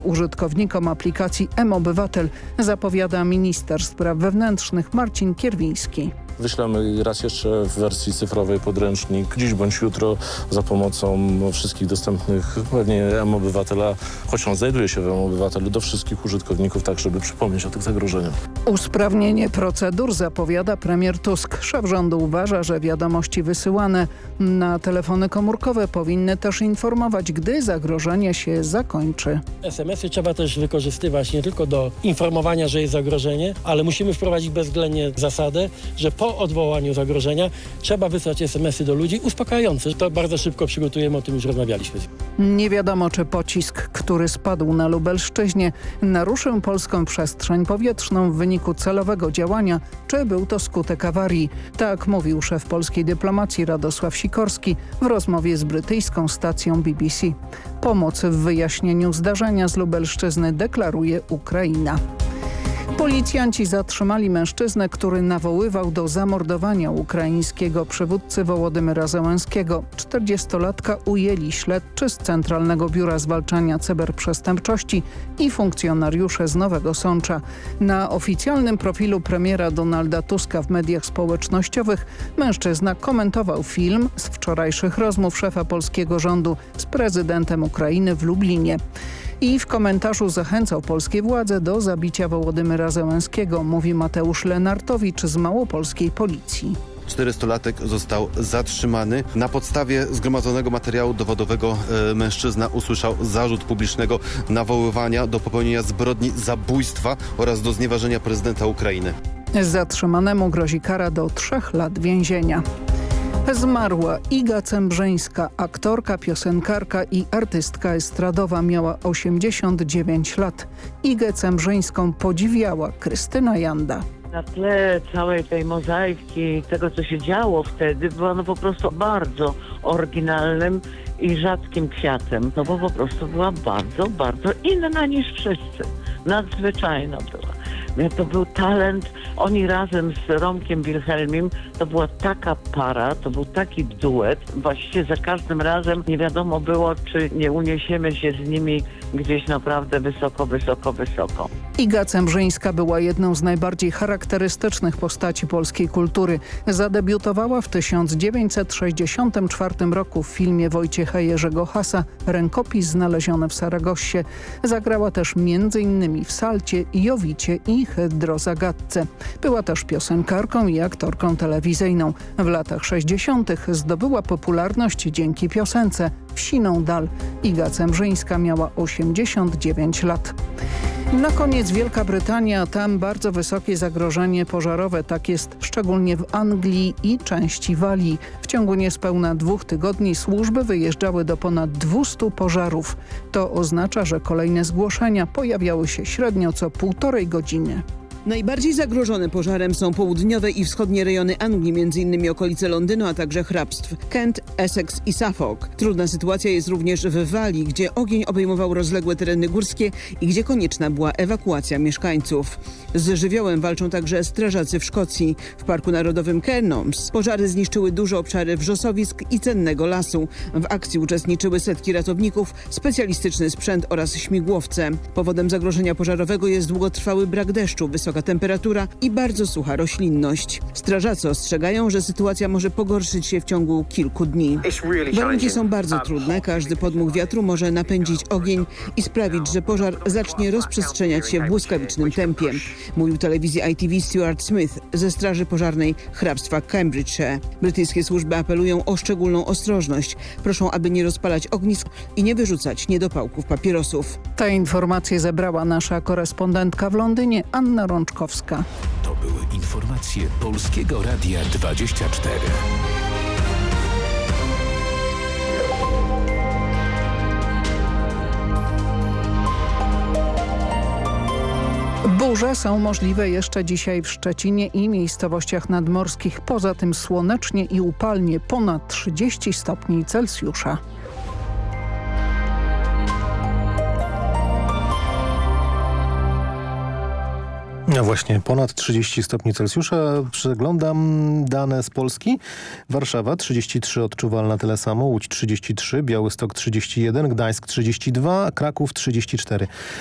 użytkownikom aplikacji mObywatel, zapowiada minister spraw wewnętrznych Marcin Kierwiński. Wyślemy raz jeszcze w wersji cyfrowej podręcznik dziś bądź jutro za pomocą wszystkich dostępnych pewnie mObywatela, choć on znajduje się w mObywatelu, do wszystkich użytkowników, tak żeby przypomnieć o tych zagrożeniach. Usprawnienie procedur zapowiada premier Tusk. Szef rządu uważa, że wiadomości wysyłane na telefony komórkowe powinny też informować, gdy zagrożenie się zakończy. SMS-y trzeba też wykorzystywać nie tylko do informowania, że jest zagrożenie, ale musimy wprowadzić bezwzględnie zasadę, że po odwołaniu zagrożenia trzeba wysłać SMS-y do ludzi uspokajające. To bardzo szybko przygotujemy, o tym już rozmawialiśmy. Nie wiadomo, czy pocisk, który spadł na Lubelszczyźnie, naruszył polską przestrzeń powietrzną w wyniku celowego działania, czy był to skutek awarii. Tak mówił szef polskiej dyplomacji Radosław Sikorski w rozmowie z brytyjską stacją BBC. Pomoc w wyjaśnieniu zdarzenia z Lubelszczyzny deklaruje Ukraina. Policjanci zatrzymali mężczyznę, który nawoływał do zamordowania ukraińskiego przywódcy Wołodymyra Zełenskiego. 40-latka ujęli śledczy z Centralnego Biura Zwalczania Cyberprzestępczości i funkcjonariusze z Nowego Sącza. Na oficjalnym profilu premiera Donalda Tuska w mediach społecznościowych mężczyzna komentował film z wczorajszych rozmów szefa polskiego rządu z prezydentem Ukrainy w Lublinie. I w komentarzu zachęcał polskie władze do zabicia Wołodymyra Zełenskiego, mówi Mateusz Lenartowicz z małopolskiej policji. 400-latek został zatrzymany. Na podstawie zgromadzonego materiału dowodowego mężczyzna usłyszał zarzut publicznego nawoływania do popełnienia zbrodni zabójstwa oraz do znieważenia prezydenta Ukrainy. Zatrzymanemu grozi kara do 3 lat więzienia. Zmarła Iga Cembrzyńska, aktorka, piosenkarka i artystka estradowa, miała 89 lat. Igę Cembrzyńską podziwiała Krystyna Janda. Na tle całej tej mozaiki, tego co się działo wtedy, była po prostu bardzo oryginalnym i rzadkim kwiatem. Bo po prostu była bardzo, bardzo inna niż wszyscy. Nadzwyczajna była. To był talent. Oni razem z Romkiem Wilhelmim, to była taka para, to był taki duet. Właściwie za każdym razem nie wiadomo było, czy nie uniesiemy się z nimi gdzieś naprawdę wysoko, wysoko, wysoko. Iga Cembrzyńska była jedną z najbardziej charakterystycznych postaci polskiej kultury. Zadebiutowała w 1964 roku w filmie Wojciecha Jerzego Hasa „Rękopis znaleziony w Saragossie”. Zagrała też m.in. w Salcie, Jowicie i Hydrozagadce. Była też piosenkarką i aktorką telewizyjną. W latach 60. zdobyła popularność dzięki piosence „Wsiną dal”. Iga Cembrzyńska miała 89 lat. Na koniec Wielka Brytania, tam bardzo wysokie zagrożenie pożarowe. Tak jest szczególnie w Anglii i części Walii. W ciągu niespełna 2 tygodni służby wyjeżdżały do ponad 200 pożarów. To oznacza, że kolejne zgłoszenia pojawiały się średnio co 1,5 godziny. Najbardziej zagrożone pożarem są południowe i wschodnie rejony Anglii, m.in. okolice Londynu, a także hrabstw Kent, Essex i Suffolk. Trudna sytuacja jest również w Walii, gdzie ogień obejmował rozległe tereny górskie i gdzie konieczna była ewakuacja mieszkańców. Z żywiołem walczą także strażacy w Szkocji. W Parku Narodowym Cairns pożary zniszczyły duże obszary wrzosowisk i cennego lasu. W akcji uczestniczyły setki ratowników, specjalistyczny sprzęt oraz śmigłowce. Powodem zagrożenia pożarowego jest długotrwały brak deszczu, wysoka temperatura i bardzo sucha roślinność. Strażacy ostrzegają, że sytuacja może pogorszyć się w ciągu kilku dni. Warunki są bardzo trudne. Każdy podmuch wiatru może napędzić ogień i sprawić, że pożar zacznie rozprzestrzeniać się w błyskawicznym tempie, mówił telewizji ITV Stuart Smith ze Straży Pożarnej hrabstwa Cambridgeshire. Brytyjskie służby apelują o szczególną ostrożność. Proszą, aby nie rozpalać ognisk i nie wyrzucać niedopałków papierosów. Te informacje zebrała nasza korespondentka w Londynie, Anna Rączkowska. To były informacje Polskiego Radia 24. Burze są możliwe jeszcze dzisiaj w Szczecinie i miejscowościach nadmorskich. Poza tym słonecznie i upalnie, ponad 30 stopni Celsjusza. No właśnie, ponad 30 stopni Celsjusza. Przeglądam dane z Polski. Warszawa 33 odczuwalna, tyle samo. Łódź 33, Białystok 31, Gdańsk 32, Kraków 34.